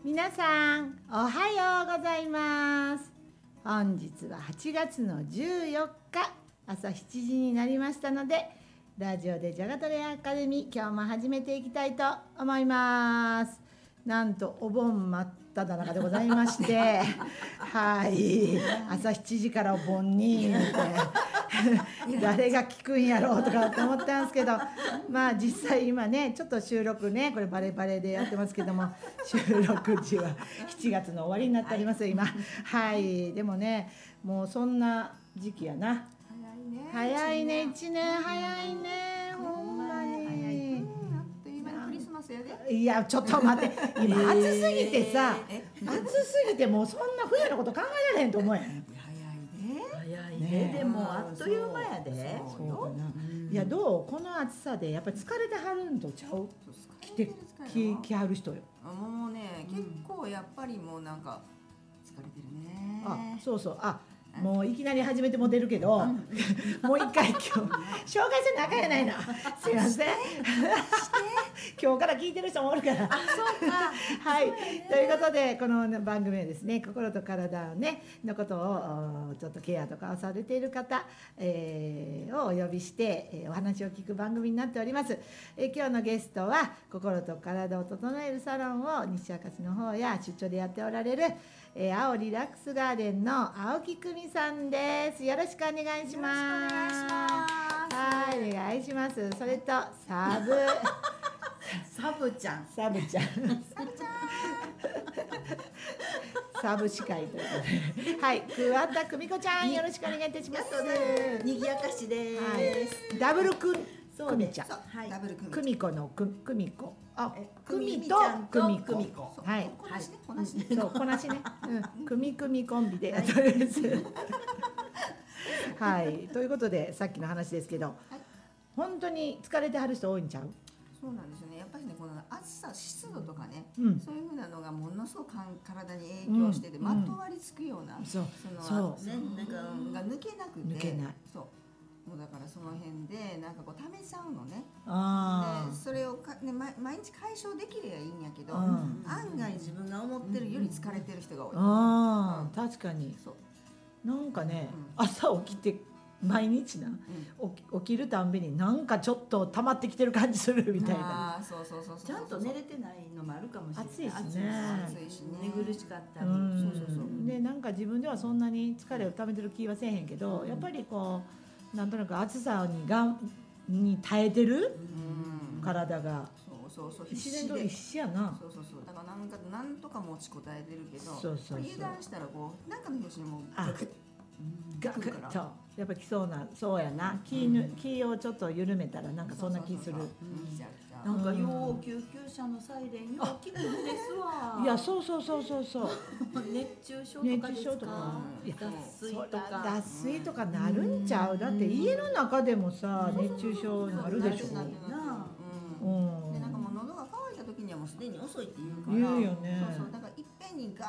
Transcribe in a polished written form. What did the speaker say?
皆さんおはようございます。本日は8月の14日朝7時になりましたので、ラジオでじゃがトレアカデミー、今日も始めていきたいと思います。なんとお盆真っただ中でございましてはい、朝7時からお盆に誰が聞くんやろうとかって思ったんですけど、まあ実際今ねちょっと収録ねこれバレバレでやってますけども、収録時は7月の終わりになっております今。はい、でもねもうそんな時期やな。早いね、1年早いね、ほんまに。 クリスマスやで。 いやちょっと待って、今暑すぎてさ、暑すぎてもうそんな冬のこと考えられへんと思うやん。 早いね、でもあっという間やで。 そうかな。いやどう、この暑さでやっぱり疲れてはるんとちゃう？来はる人よ。 もうね、結構やっぱりもうなんか疲れてるね。 あ、そうそう、あ、もういきなり始めても出るけど、もう一回今日紹介せなあかんやないな。すいません。今日から聞いてる人もおるから。 そうか。 はい、ということでこの番組はですね、心と体をねのことをちょっとケアとかをされている方、をお呼びして、お話を聞く番組になっております。今日のゲストは心と体を整えるサロンを西明石の方や出張でやっておられる、青リラックスガーデンの青木久美さんです。よろしくお願いします。はい、お願いします。それとサブちゃんサブ司会ということで、はい、桑田久美子ちゃん、よろしくお願いいたします。 にぎやかしです。 ダブル久美ちゃん、 ダブル久美子の久美子、あ、久美と久久美子、はい、 こなしね、こなしね。 そう、こなしね、久美コンビでやっております。はい、ということでさっきの話ですけど、本当に疲れてはる人多いんちゃう？ そうなんですよね。やっぱりね、この暑さ、湿度とかね、 うんそういう風なのがものすごく体に影響してて、まとわりつくような、 そうのね、なんかが抜けなくて、 抜けない。 そう。もうだからその辺でなんかこう溜めちゃうのね。で、それをね、毎日解消できればいいんやけど、案外自分が思ってるより疲れてる人が多い。 確かに。 そう。 なんかね、朝起きて毎日な、起きるたんびになんかちょっと溜まってきてる感じするみたいな。 あ、そう。 ちゃんと寝れてないのもあるかもしれない。 暑いしね。 暑いしね。 寝苦しかったり。 そう。 で、なんか自分ではそんなに疲れを溜めてる気はせえへんけど、やっぱりこうなんとなく暑さに耐えてる体が。 そう自然と一緒やな。 そうだからなんとか持ちこたえてるけど、油断したらこうなんかの拍子にもうガクッとやっぱ来そうな、そうやな、気をちょっと緩めたらなんかそんな気する。 なんか要救急車のサイレンよく聞くんですわ。 いや、そう熱中症とか脱水とかなるんちゃう？だって家の中でもさ熱中症になるでしょ。 でなんかもう喉が渇いた時にはもうすでに遅いって言うから。 言うよね。 だからいっぺんにガ